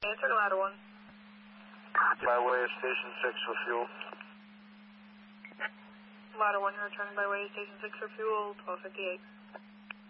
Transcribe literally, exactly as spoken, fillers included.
Answer to ladder one. By way of station six for fuel. Ladder one, you're returning by way of station six for fuel, twelve fifty-eight.